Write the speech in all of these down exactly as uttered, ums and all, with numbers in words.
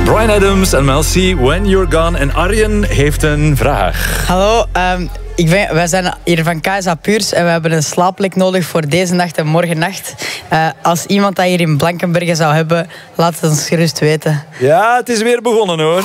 Bryan Adams en Mel C, When You're Gone. En Arjen heeft een vraag. Hallo, um, ik ben, wij zijn hier van K S A Puurs en we hebben een slaapplek nodig voor deze nacht en morgennacht. Uh, als iemand dat hier in Blankenberge zou hebben, laat het ons gerust weten. Ja, het is weer begonnen hoor.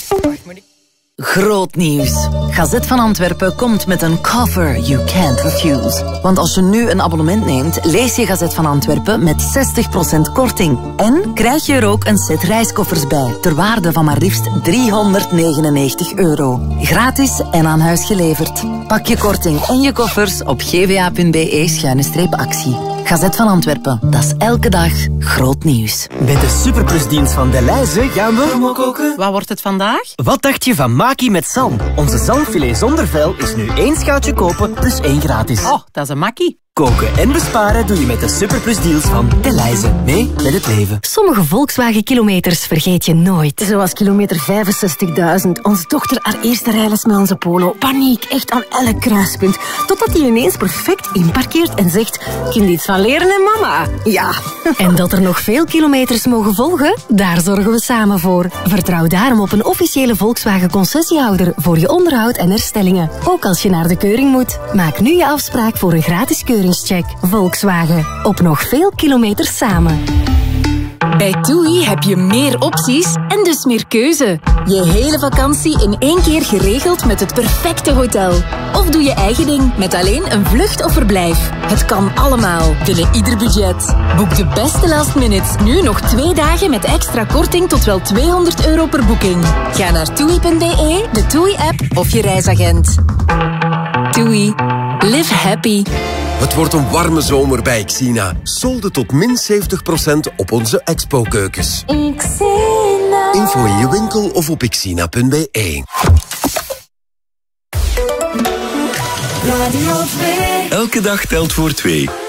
Groot nieuws. Gazet van Antwerpen komt met een cover you can't refuse. Want als je nu een abonnement neemt, lees je Gazet van Antwerpen met zestig procent korting. En krijg je er ook een set reiskoffers bij, ter waarde van maar liefst driehonderdnegenennegentig euro. Gratis en aan huis geleverd. Pak je korting en je koffers op gva.be schuine streep actie. Gazet van Antwerpen, dat is elke dag groot nieuws. Met de superplusdienst van Delhaize gaan we promo koken. Wat wordt het vandaag? Wat dacht je van Maki met zalm? Onze zalmfilet zonder vel is nu één schaaltje kopen plus één gratis. Oh, dat is een makkie. Koken en besparen doe je met de superplusdeals van Delhaize. Mee met het leven. Sommige Volkswagen-kilometers vergeet je nooit. Zoals kilometer vijfenzestigduizend. Onze dochter haar eerste rijles met onze Polo. Paniek, echt aan elk kruispunt. Totdat hij ineens perfect inparkeert en zegt... Kind iets van leren en mama. Ja. En dat er nog veel kilometers mogen volgen? Daar zorgen we samen voor. Vertrouw daarom op een officiële Volkswagen-concessiehouder voor je onderhoud en herstellingen. Ook als je naar de keuring moet. Maak nu je afspraak voor een gratis keuring. Check. Volkswagen. Op nog veel kilometers samen. Bij TUI heb je meer opties en dus meer keuze. Je hele vakantie in één keer geregeld met het perfecte hotel. Of doe je eigen ding met alleen een vlucht of verblijf. Het kan allemaal, binnen ieder budget. Boek de beste last minutes nu nog twee dagen met extra korting tot wel tweehonderd euro per boeking. Ga naar toei punt be, de TUI-app of je reisagent. TUI. Live happy. Het wordt een warme zomer bij Xina. Solde tot min zeventig procent op onze expo-keukens. Xina. Info in je winkel of op xina punt be. Elke dag telt voor twee.